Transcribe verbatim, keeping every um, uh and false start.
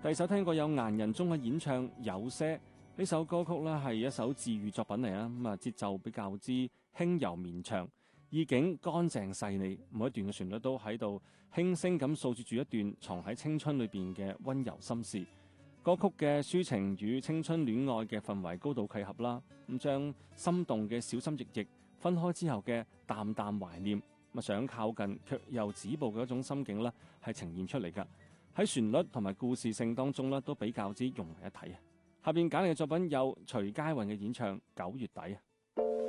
第二首聽過有顏人中嘅演唱《有些》，呢首歌曲呢係一首治愈作品嚟啊，咁啊節奏比較之輕柔綿長，意境乾淨細膩，每一段嘅旋律都喺度輕聲咁訴說住一段藏喺青春裏邊嘅溫柔心事。歌曲嘅抒情與青春戀愛嘅氛圍高度契合啦，咁將心動嘅小心翼翼，分開之後嘅淡淡懷念，咁想靠近卻又止步嘅一種心境呢係呈現出嚟噶。喺旋律同埋故事性當中呢都比較之融為一體啊。下邊揀嚟嘅作品有徐佳韻嘅演唱《九月底》啊。